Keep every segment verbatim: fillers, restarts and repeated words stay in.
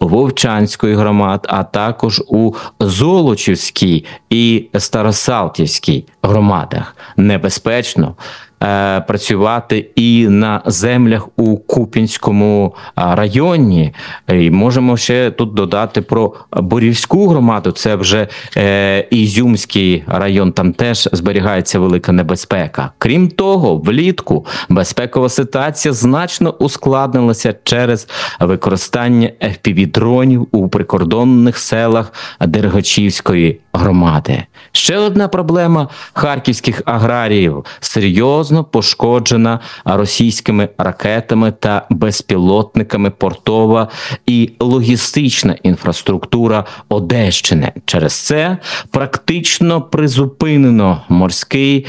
Вовчанської громад, а також у Золочівській і Старосалтівській громадах. Небезпечно е, працювати і на землях у Куп'янському районі. І можемо ще тут додати про Борівську громаду, це вже е, Ізюмський район, там теж зберігається велика небезпека. Крім того, влітку безпекова ситуація значно ускладнилася через використання еф пі ві-дронів у прикордонних селах Дергачівської громади. Ще одна проблема харківських аграріїв – серйозно пошкоджена російськими ракетами та безпілотниками портова і логістична інфраструктура Одещини. Через це практично призупинено морський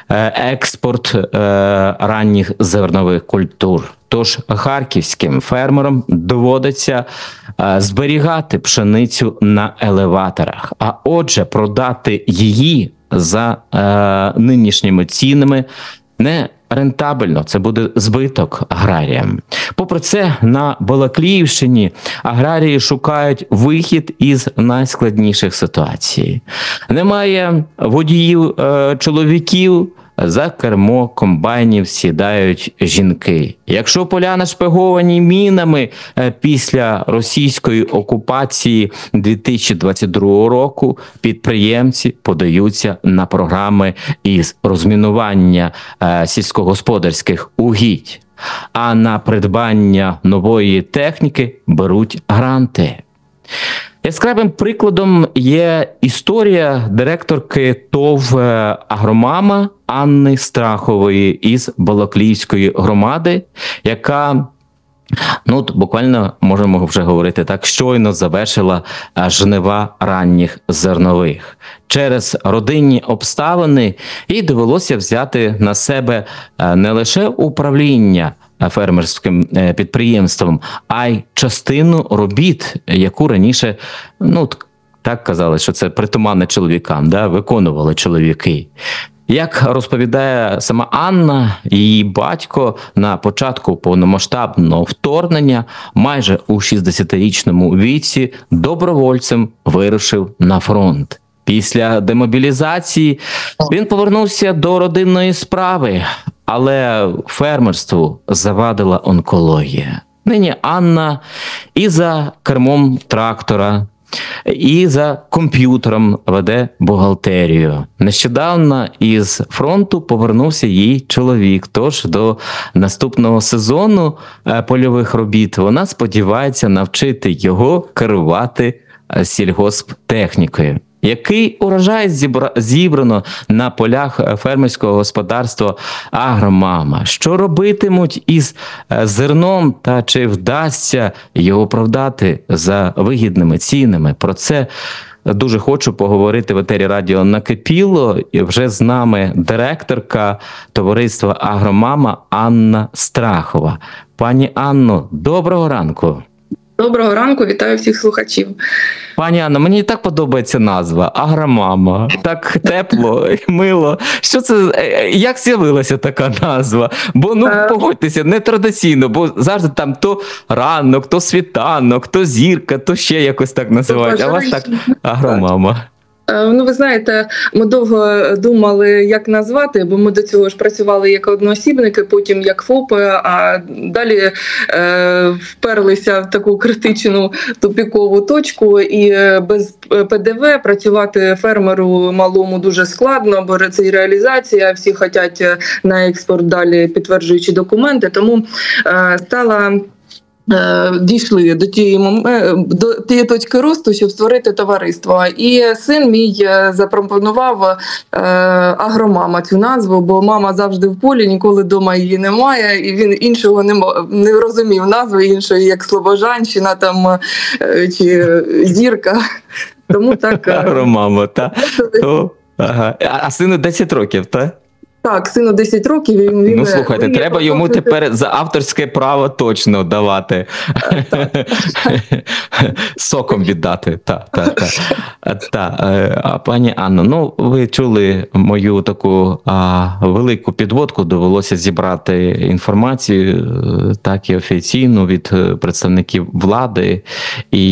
експорт ранніх зернових культур. Тож харківським фермерам доводиться зберігати пшеницю на елеваторах, а отже продати її за е, нинішніми цінами не рентабельно, це буде збиток аграріям. Попри це, на Балакліївщині аграрії шукають вихід із найскладніших ситуацій. Немає водіїв, е, чоловіків, за кермо комбайнів сідають жінки. Якщо поля нашпиговані мінами після російської окупації дві тисячі двадцять другого року, підприємці подаються на програми із розмінування сільськогосподарських угідь, а на придбання нової техніки беруть гранти. Яскравим прикладом є історія директорки ТОВ «Агромама» Анни Страхової із Балакліївської громади, яка, ну, буквально можемо вже говорити так, щойно завершила жнива ранніх зернових. Через родинні обставини їй довелося взяти на себе не лише управління фермерським підприємством, а й частину робіт, яку раніше, ну, так казали, що це притаманне чоловікам, да, виконували чоловіки. Як розповідає сама Анна, її батько на початку повномасштабного вторгнення майже у шістдесятирічному віці добровольцем вирушив на фронт. Після демобілізації він повернувся до родинної справи, але фермерству завадила онкологія. Нині Анна і за кермом трактора, і за комп'ютером веде бухгалтерію. Нещодавно із фронту повернувся її чоловік, тож до наступного сезону польових робіт вона сподівається навчити його керувати сільгосптехнікою. Який урожай зібрано на полях фермерського господарства «Агромама»? Що робитимуть із зерном та чи вдасться його продати за вигідними цінами? Про це дуже хочу поговорити в етері радіо «Накипіло». І вже з нами директорка товариства «Агромама» Анна Страхова. Пані Анно, доброго ранку. Доброго ранку, вітаю всіх слухачів. Пані Анна, мені так подобається назва «Агромама». Так тепло і мило. Що це, як з'явилася така назва? Бо, ну, погодьтеся, не традиційно, бо завжди там то ранок, то світанок, то зірка, то ще якось так називають. А у вас так «Агромама». Ну, ви знаєте, ми довго думали, як назвати, бо ми до цього ж працювали як одноосібники, потім як ФОПи, а далі е, вперлися в таку критичну тупікову точку, і без ПДВ працювати фермеру малому дуже складно, бо це і реалізація, всі хочуть на експорт далі підтверджуючи документи, тому е, стала... дійшли до тієї, до тієї точки росту, щоб створити товариство. І син мій запропонував «Агромама» цю назву, бо мама завжди в полі, ніколи вдома її немає, і він іншого не, не розумів назви іншої, як Слобожанщина там, чи Зірка. Тому так... «Агромама», так? Ага. А сину десять років, так? Так, сину десять років. І він, ну, слухайте, він треба йому тепер за авторське право точно давати. Соком віддати. Так, так, так. Та, а, пані Анно, ну, ви чули мою таку а, велику підводку, довелося зібрати інформацію, так і офіційну від представників влади. І